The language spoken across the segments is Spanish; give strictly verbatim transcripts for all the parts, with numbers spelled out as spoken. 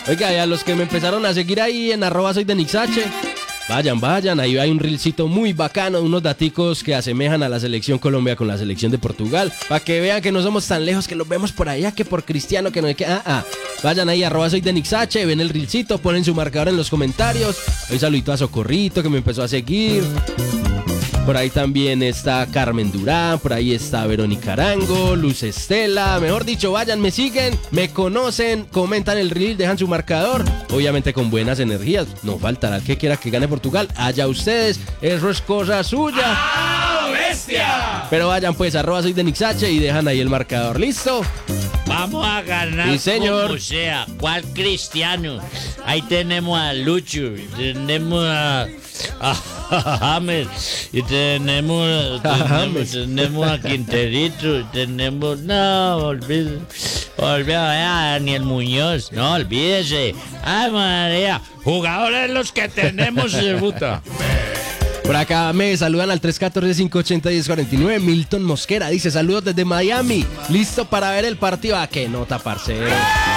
Oiga, y a los que me empezaron a seguir ahí en arroba soy de Nixache, vayan, vayan, ahí hay un reelcito muy bacano, unos daticos que asemejan a la selección Colombia con la selección de Portugal, para que vean que no somos tan lejos, que los vemos por allá, que por Cristiano, que no hay que... Ah, ah. Vayan ahí, arroba soy de Nixache, ven el reelcito, ponen su marcador en los comentarios. Un saludito a Socorrito, que me empezó a seguir. Por ahí también está Carmen Durán, por ahí está Verónica Arango, Luz Estela, mejor dicho, vayan, me siguen, me conocen, comentan el reel, dejan su marcador, obviamente con buenas energías, no faltará el que quiera que gane Portugal, allá ustedes, eso es cosa suya. ¡Ah, bestia! Pero vayan pues, arroba soy de Nixache y dejan ahí el marcador, ¿listo? Vamos a ganar Sí, señor. como sea. ¿Cuál Cristiano? Ahí tenemos a Lucho, tenemos a, a James, y tenemos, tenemos, tenemos a Quinterito, tenemos... No, olvídese. Olvídese a Daniel Muñoz. No, olvídese. Ay, María. Jugadores los que tenemos, puta. Por acá me saludan al tres uno cuatro, cinco ocho cero, uno cero cuatro nueve. Milton Mosquera dice saludos desde Miami. Listo para ver el partido. ¿A qué nota, parcero?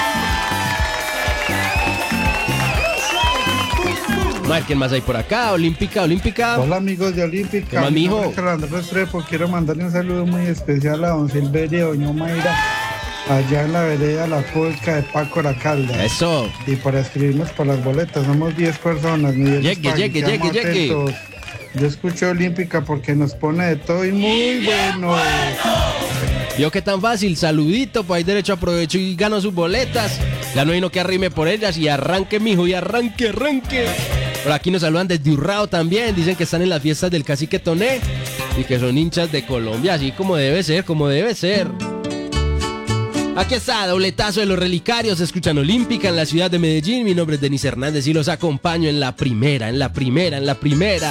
Madre, ¿quién más hay por acá? Olímpica, Olímpica. Hola amigos de Olímpica. ¿Qué más, Mi mijo? nombre es Carlos Andrés Restrepo. Quiero mandarle un saludo muy especial a don Silverio y a doña Mayra, allá en la vereda La Polca de Paco La Calda. Eso. Y para escribirnos por las boletas, somos diez personas. Miguel Llegue, España, llegue, quedamos llegue, llegue. atentos. Yo escucho Olímpica porque nos pone de todo y muy bueno. Vio que tan fácil, saludito, pues ahí derecho aprovecho y gano sus boletas. Ya no hay no que arrime por ellas y arranque, mijo, y arranque, arranque. Por aquí nos saludan desde Urrao también, dicen que están en las fiestas del Cacique Toné y que son hinchas de Colombia, así como debe ser, como debe ser. Aquí está, dobletazo de los relicarios, escuchan Olímpica en la ciudad de Medellín. Mi nombre es Denis Hernández y los acompaño en la primera, en la primera, en la primera.